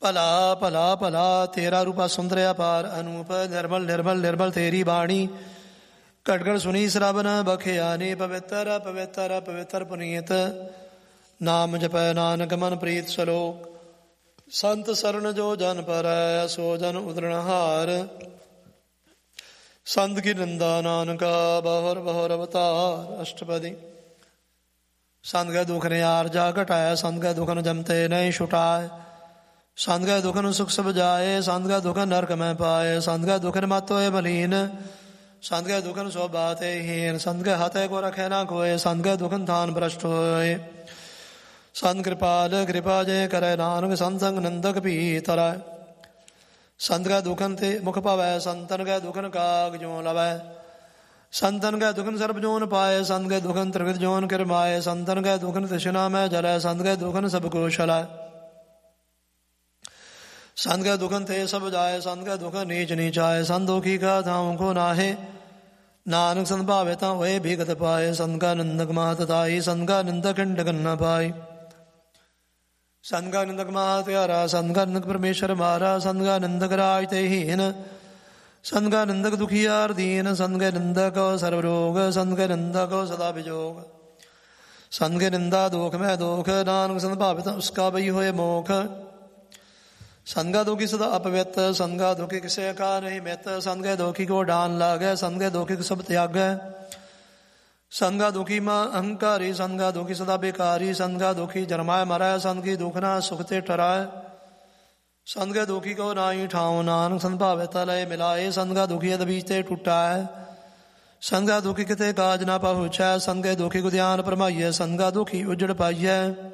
ਭਲਾ ਭਲਾ ਭਲਾ ਤੇਰਾ ਰੂਪਾ ਸੁੰਦਰ ਅਪਾਰ ਅਨੂਪ ਨਿਰਮਲ ਨਿਰਮਲ ਨਿਰਮਲ ਤੇਰੀ ਬਾਣੀ ਘਟ ਘਟ ਸੁਣੀ ਸਰਬਨ ਬਖਿਆਨੀ ਪਵਿੱਤਰ ਪਵਿੱਤਰ ਪਵਿੱਤਰ ਪੁਨੀਤ ਨਾਮ ਜਪੈ ਨਾਨਕ ਮਨ ਪ੍ਰੀਤ ਸਲੋਕ ਸੰਤ ਸਰਨ ਜੋ ਜਨ ਪਰੈ ਸੋ ਜਨ ਉਦਰਣਹਾਰ ਸੰਤ ਕੀ ਨਿੰਦਾ ਨਾਨਕਾ ਬਹੁਰ ਬਹੁਰ ਅਵਤਾਰ ਅਸ਼ਟਪਦੀ ਸੰਤ ਗੈ ਦੁਖ ਨੇ ਆਰਜਾ ਘਟਾਇਆ ਸੰਤ ਗੈ ਦੁਖ ਨ ਜਮਤੇ ਨਹੀਂ ਛੁਟਾਏ ਸੰਤ ਗੈ ਦੁਖ ਨ ਸੁਖ ਸਭ ਜਾਏ ਸੰਤ ਗੈ ਦੁਖ ਨਰਕ ਮੈਂ ਪਾਏ ਸੰਤ ਗੈ ਦੁਖ ਨ ਮਤ ਹੋਏ ਮਲੀਨ ਸੰਤ ਗੈ ਦੁਖ ਨ ਸੋ ਬਾਤੇ ਹੀਨ ਸੰਤ ਗੈ ਹਤੈ ਕੋ ਰਖੈ ਨਾ ਕੋਏ ਸੰਤ ਗੈ ਦੁਖ ਨ ਥਾਨ ਭ੍ਰਸ਼ਟ ਹੋਏ ਸੰਤ ਕਿਰਪਾਲ ਕਿਰਪਾ ਜੇ ਕਰੈ ਨਾਨਕ ਸੰਤ ਸੰਗ ਨੰਦਕ ਭੀ ਤਰੈ ਸੰਤ ਗੈ ਦੁਖਨ ਤੇ ਮੁਖ ਪਾਵੈ ਸੰਤਨ ਗੈ ਦੁਖਨ ਕਾਗ ਜੋ ਲਵੈ ਸੰਤਨ ਗੈ ਦੁਖਨ ਸਰਬ ਜੋਨ ਪਾਏ ਸੰਤ ਗੈ ਦੁਖਨ ਤ੍ਰਿਵਿਧ ਜੋਨ ਕਿਰਮਾਏ ਸੰਤਨ ਗੈ ਦੁਖਨ ਤ੍ਰਿਸ਼ਨਾ ਮੈਂ ਜਲੈ ਸੰਤ ਗੈ ਦੁਖਨ ਸਭ ਕੁਸ਼ਲੈ ਸੰਤ ਗੈ ਦੁਖਨ ਤੇ ਸਭ ਜਾਏ ਸੰਤ ਗੈ ਦੁਖ ਨੀਚ ਨੀਚਾਏ ਸੰਤ ਦੁਖੀ ਕਾ ਥਾਮ ਕੋ ਨਾਹੇ ਨਾਨਕ ਸੰਤ ਭਾਵੇ ਤਾਂ ਹੋਏ ਭੀਗਤ ਪਾਏ ਸੰਤ ਕਾ ਨਿੰਦਕ ਮਾਤ ਤਾਈ ਸੰਤ ਕਾ ਨਿੰਦਕ ਢਗਨ ਨ ਪਾਈ ਸੰਤ ਕਾ ਨਿੰਦਕ ਮਾਤ ਪਿਆਰਾ ਸੰਤ ਕਾ ਨਿੰਦਕ ਪਰਮੇਸ਼ਰ ਮਾਰਾ ਸੰਤ ਕਾ ਨਿੰਦਕ ਰਾਜ ਤੇ ਹੀਨ ਸੰਤ ਕਾ ਨਿੰਦਕ ਦੁਖੀਆਰ ਦੀਨ ਸੰਤ ਕੈ ਨਿੰਦਕ ਸਰਬ ਰੋਗ ਸੰਤ ਕੈ ਨਿੰਦਕ ਸਦਾ ਵਿਜੋਗ ਸੰਤ ਕੈ ਨਿੰਦਾ ਦੋਖ ਮੈਂ ਦੋਖ ਨਾਨਕ ਸੰਤ ਭਾਵੇ ਤਾਂ ਉਸਕਾ ਬਈ ਹੋਏ ਮੋਖ ਸੰਤ ਕਾ ਦੁਖੀ ਸਦਾ ਅਪਵਿੱਤ ਸੰਤ ਕਾ ਦੁਖੀ ਕਿਸੇ ਕਾ ਨਹੀਂ ਮਿੱਤ ਸੰਤ ਕੈ ਦੁਖੀ ਕੋ ਡਾਨ ਲਾਗੈ ਸੰਤ ਕੈ ਦੁਖੀ ਸਭ ਤਿਆਗੈ ਸੰਤ ਕਾ ਦੁਖੀ ਮਾ ਅਹੰਕਾਰੀ ਸੰਤ ਕਾ ਦੁਖੀ ਸਦਾ ਬੇਕਾਰੀ ਸੰਤ ਕਾ ਦੁਖੀ ਜਨਮਾਇ ਮਰੈ ਸੰਤ ਕੀ ਦੁਖ ਨਾ ਸੁਖ ਤੇ ਟਰਾਇ ਸੰਤ ਕੈ ਦੁਖੀ ਕੋ ਨਾਹੀ ਠਾਉ ਨਾਨਕ ਸੰਤ ਭਾਵੇ ਤਾ ਲਏ ਮਿਲਾਏ ਸੰਤ ਕਾ ਦੁਖੀ ਅਦ ਬੀਜ ਤੇ ਟੁੱਟਾਇ ਸੰਤ ਕਾ ਦੁਖੀ ਕਿਤੇ ਕਾਜ ਨਾ ਪਹੁੰਚੈ ਸੰਤ ਕੈ ਦੁਖੀ ਕੋ ਧਿਆਨ ਪਰਮਾਈਐ ਸੰਤ ਕਾ ਦੁਖੀ ਉਜੜ ਪਾਈਐ